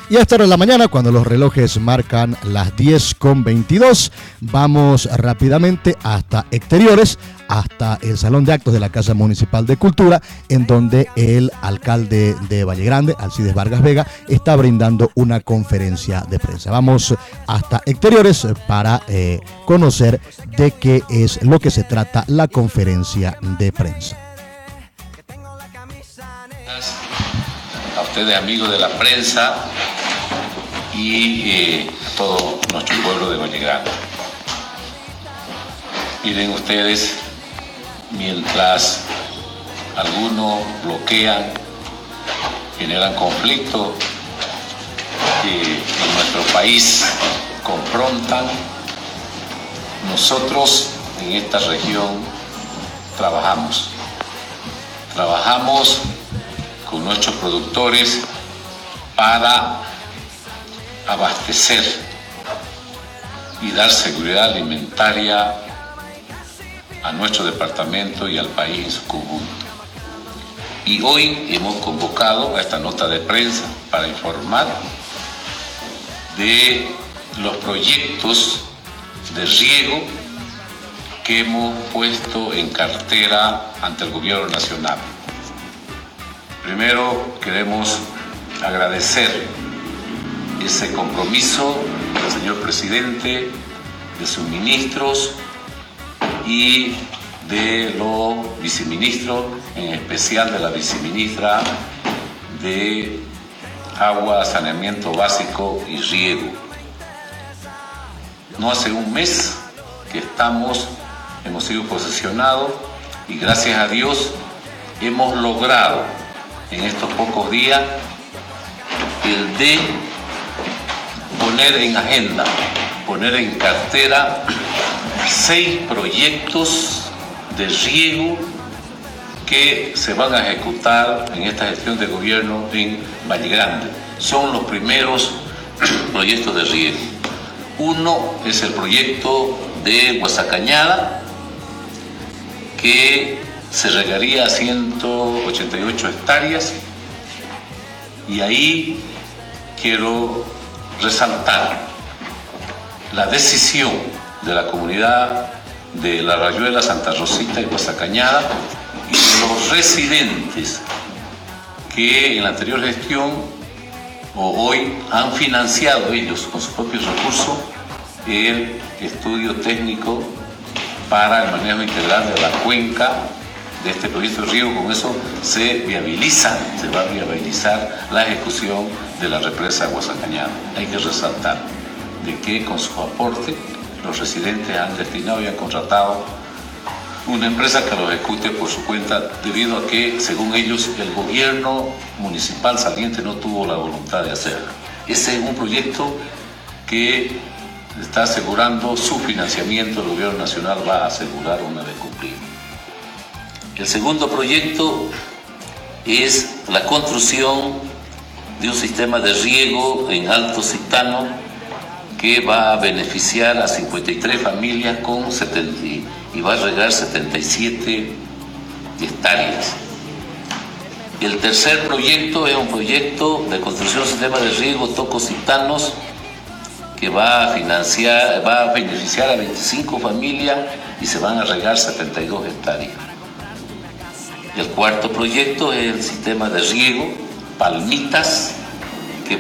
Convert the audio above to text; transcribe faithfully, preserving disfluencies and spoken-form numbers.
Y a esta hora de la mañana, cuando los relojes marcan las diez con veintidós, vamos rápidamente hasta exteriores, hasta el Salón de Actos de la Casa Municipal de Cultura, en donde el alcalde de Valle Grande, Alcides Vargas Vega, está brindando una conferencia de prensa. Vamos hasta exteriores para eh, conocer de qué es lo que se trata la conferencia de prensa. A ustedes, amigos de la prensa, y eh, a todo nuestro pueblo de Valle Grande. Miren ustedes, mientras algunos bloquean, generan conflictos, eh, en nuestro país confrontan, nosotros en esta región trabajamos. Trabajamos con nuestros productores para abastecer y dar seguridad alimentaria a nuestro departamento y al país en su conjunto. Y hoy hemos convocado a esta nota de prensa para informar de los proyectos de riego que hemos puesto en cartera ante el gobierno nacional. Primero queremos agradecer ese compromiso del señor presidente, de sus ministros y de los viceministros, en especial de la viceministra de Agua, Saneamiento Básico y Riego. No hace un mes que estamos, hemos sido posesionados y gracias a Dios hemos logrado en estos pocos días el de poner en agenda, poner en cartera seis proyectos de riego que se van a ejecutar en esta gestión de gobierno en Valle Grande. Son los primeros proyectos de riego. Uno es el proyecto de Guasacañada, que se regaría a ciento ochenta y ocho hectáreas, y ahí quiero resaltar la decisión de la comunidad de La Rayuela, Santa Rosita y Guasacañada y de los residentes que en la anterior gestión o hoy han financiado ellos con sus propios recursos el estudio técnico para el manejo integral de la cuenca de este proyecto de riego. Con eso se viabiliza, se va a viabilizar la ejecución de la represa Guasacañada. Hay que resaltar de que con su aporte los residentes han destinado y han contratado una empresa que lo ejecute por su cuenta, debido a que, según ellos, el gobierno municipal saliente no tuvo la voluntad de hacerlo. Ese es un proyecto que está asegurando su financiamiento, el gobierno nacional va a asegurar una vez cumplido. El segundo proyecto es la construcción de un sistema de riego en Alto Citano que va a beneficiar a cincuenta y tres familias con setenta, y va a regar setenta y siete hectáreas. El tercer proyecto es un proyecto de construcción de un sistema de riego Tocos-Citanos que va a financiar, va a beneficiar a veinticinco familias y se van a regar setenta y dos hectáreas. El cuarto proyecto es el sistema de riego Palmitas,